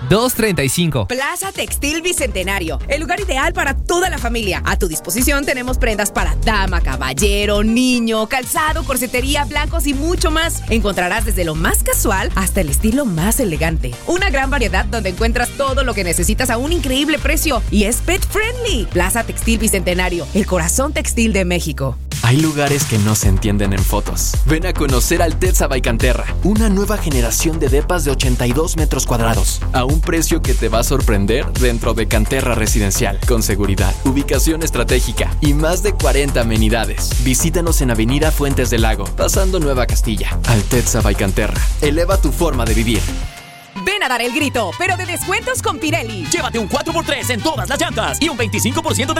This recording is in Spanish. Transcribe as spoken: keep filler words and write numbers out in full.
dos treinta y cinco. Plaza Textil Bicentenario, el lugar ideal para toda la familia. A tu disposición tenemos prendas para dama, caballero, niño, calzado, corsetería, blancos y mucho más. Encontrarás desde lo más casual hasta el estilo más elegante. Una gran variedad donde encuentras todo lo que necesitas a un increíble precio y es pet friendly. Plaza Textil Bicentenario, el corazón textil de México. Hay lugares que no se entienden en fotos. Ven a conocer Alteza Baicanterra, una nueva generación de depas de ochenta y dos metros cuadrados, a un precio que te va a sorprender dentro de Canterra Residencial, con seguridad, ubicación estratégica y más de cuarenta amenidades. Visítanos en Avenida Fuentes del Lago, pasando Nueva Castilla. Alteza Baicanterra, eleva tu forma de vivir. Ven a dar el grito, pero de descuentos con Pirelli. Llévate un cuatro por tres en todas las llantas y un veinticinco por ciento de